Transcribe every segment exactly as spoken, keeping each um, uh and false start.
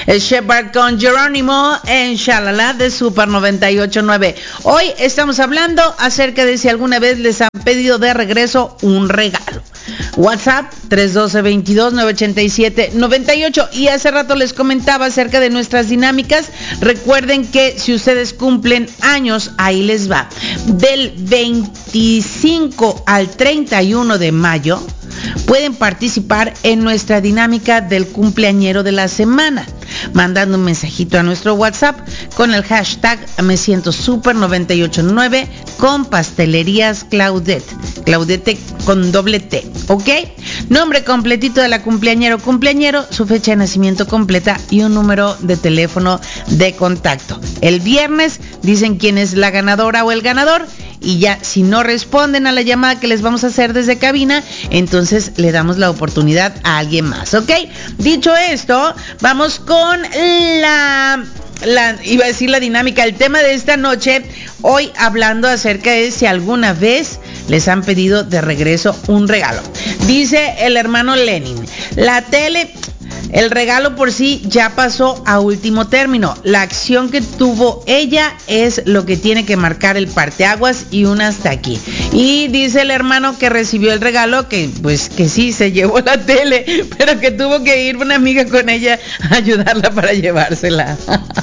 Shepard con Jerónimo en Shalala de Super noventa y ocho punto nueve. Hoy estamos hablando acerca de si alguna vez les han pedido de regreso un regalo. WhatsApp tres uno dos, veintidós, novecientos ochenta y siete, noventa y ocho. Y hace rato les comentaba acerca de nuestras dinámicas. Recuerden que si ustedes cumplen años, ahí les va. Del veinticinco al treinta y uno de mayo pueden participar en nuestra dinámica del cumpleañero de la semana, mandando un mensajito a nuestro WhatsApp con el hashtag me siento super noventa y ocho punto nueve con pastelerías Claudette, Claudette con doble T, ¿ok? Nombre completito de la cumpleañero o cumpleañero, su fecha de nacimiento completa y un número de teléfono de contacto. El viernes dicen quién es la ganadora o el ganador. Y ya, si no responden a la llamada que les vamos a hacer desde cabina, entonces le damos la oportunidad a alguien más, ¿ok? Dicho esto, vamos con la, la, iba a decir la dinámica, el tema de esta noche, hoy hablando acerca de si alguna vez les han pedido de regreso un regalo. Dice el hermano Lenin, la tele... El regalo por sí ya pasó a último término. La acción que tuvo ella es lo que tiene que marcar el parteaguas y un hasta aquí. Y dice el hermano que recibió el regalo que pues que sí se llevó la tele, pero que tuvo que ir una amiga con ella a ayudarla para llevársela.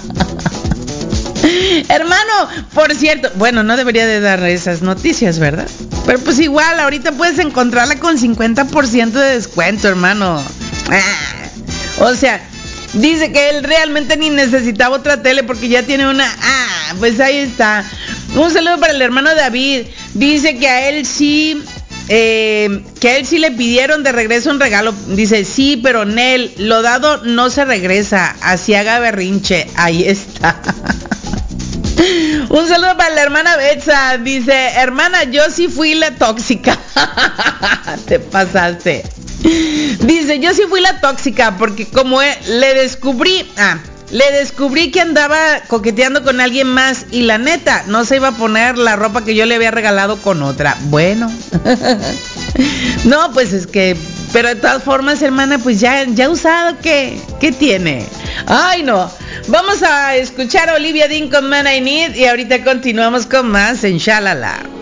Hermano, por cierto, bueno, no debería de dar esas noticias, ¿verdad? Pero pues igual, ahorita puedes encontrarla con cincuenta por ciento de descuento, hermano. Ah. O sea, dice que él realmente ni necesitaba otra tele porque ya tiene una. Ah, pues ahí está. Un saludo para el hermano David. Dice que a él sí, eh, que a él sí le pidieron de regreso un regalo. Dice, sí, pero Nel, lo dado no se regresa. Así haga berrinche. Ahí está. Un saludo para la hermana Betsa. Dice, hermana, yo sí fui la tóxica. Te pasaste. Dice, yo sí fui la tóxica porque como le descubrí, ah, le descubrí que andaba coqueteando con alguien más y la neta, no se iba a poner la ropa que yo le había regalado con otra. Bueno. No, pues es que, pero de todas formas, hermana, pues ya, ya usado, ¿qué? ¿Qué tiene? Ay, no. Vamos a escuchar a Olivia Dean con Man I Need y ahorita continuamos con más en Shalala.